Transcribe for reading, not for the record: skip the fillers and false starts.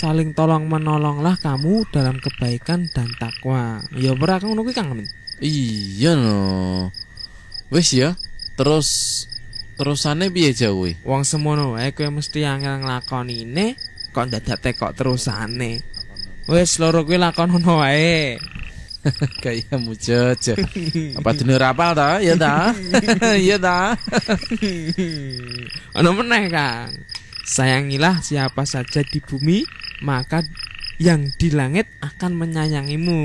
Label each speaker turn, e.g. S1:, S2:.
S1: saling tolong menolonglah kamu dalam kebaikan dan takwa. Ya ora ngono kuwi Kang Amin.
S2: Iya no. Wis ya. Terusane piye jauh?
S1: Wong semono wae kowe mesti angel nglakonine kok ndadake kok terusane. Wis loro kuwi lakonono wae.
S2: Kayak mujojo. Apa dene rapal ta? Ya ta. Iya ta.
S1: Ono meneh Kang. Sayangilah siapa saja di bumi, maka yang di langit akan menyayangimu.